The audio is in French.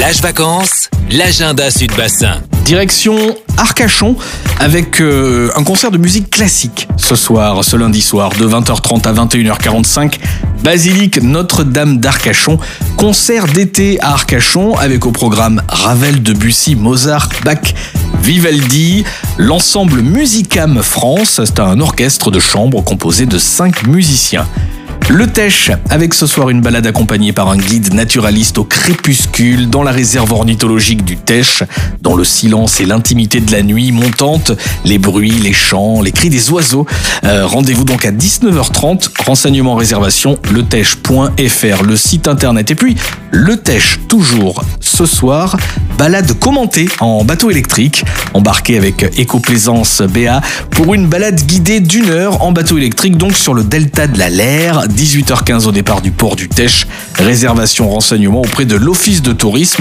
Plage Vacances, l'agenda Sud-Bassin. Direction Arcachon avec un concert de musique classique ce lundi soir, de 20h30 à 21h45. Basilique Notre-Dame d'Arcachon, concert d'été à Arcachon avec au programme Ravel, Debussy, Mozart, Bach, Vivaldi, l'ensemble Musicam France, c'est un orchestre de chambre composé de 5 musiciens. Le Teche, avec ce soir une balade accompagnée par un guide naturaliste au crépuscule dans la réserve ornithologique du Teche, dans le silence et l'intimité de la nuit montante, les bruits, les chants, les cris des oiseaux. Rendez-vous donc à 19h30, renseignements réservation, leteche.fr, le site internet. Et puis, le Teche, toujours ce soir, balade commentée en bateau électrique, embarqué avec Éco-Plaisance BA pour une balade guidée d'1 heure en bateau électrique, donc sur le delta de la Leyre, 18h15 au départ du port du Teche. Réservation, renseignements auprès de l'Office de tourisme